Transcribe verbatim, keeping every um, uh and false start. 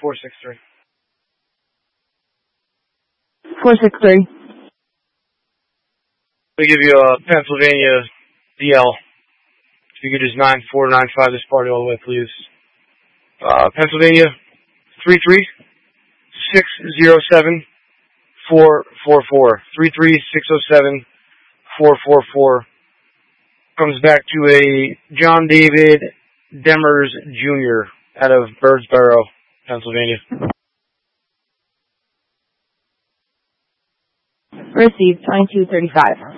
four six three. four six three. We give you a Pennsylvania D L. If you could just nine four nine five this party all the way, please. Uh, Pennsylvania three three six zero seven four four four. three three six zero seven four four four. Comes back to a John David Demers Junior out of Birdsboro, Pennsylvania. Received twenty-two thirty-five.